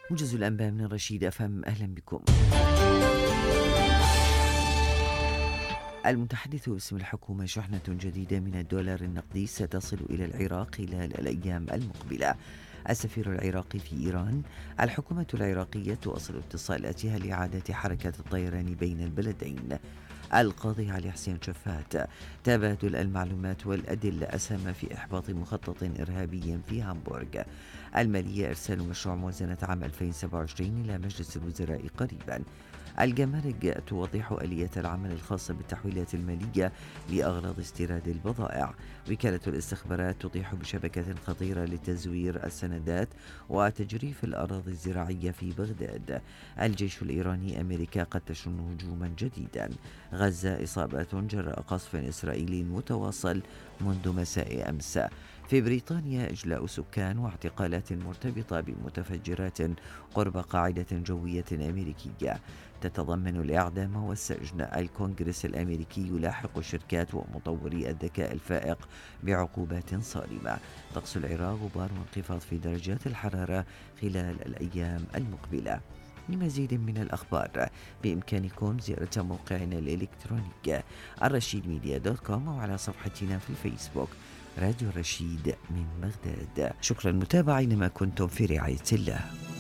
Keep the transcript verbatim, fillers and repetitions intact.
موجز الأنباء من رشيد أفهم، أهلا بكم. المتحدث باسم الحكومة: شحنة جديدة من الدولار النقدي ستصل إلى العراق خلال الأيام المقبلة. السفير العراقي في إيران: الحكومة العراقية تواصل اتصالاتها لإعادة حركة الطيران بين البلدين. القاضي علي حسين شفات: تبادل المعلومات والأدلة أسهم في إحباط مخطط إرهابي في هامبورغ. المالية: إرسال مشروع موازنة عام ألفين وسبعة وعشرين إلى مجلس الوزراء قريبا. الجمارك توضح آلية العمل الخاصة بالتحويلات المالية لأغراض استيراد البضائع. وكالة الاستخبارات تطيح بشبكة خطيرة لتزوير السندات وتجريف الأراضي الزراعية في بغداد. الجيش الإيراني: أمريكا قد تشن هجوما جديدا. غزة: إصابات جراء قصف إسرائيلي متواصل منذ مساء أمس. في بريطانيا: إجلاء سكان واعتقالات مرتبطة بمتفجرات قرب قاعدة جوية أمريكية تتضمن الإعدام والسجن. الكونغرس الأمريكي يلاحق شركات ومطوري الذكاء الفائق بعقوبات صارمة. طقس العراق: غبار وانخفاض في درجات الحرارة خلال الأيام المقبلة. لمزيد من الأخبار بإمكانكم زيارة موقعنا الإلكتروني الرشيد ميديا دوت كوم أو على صفحتنا في الفيسبوك راديو رشيد من بغداد. شكرا متابعين، ما كنتم في رعاية الله.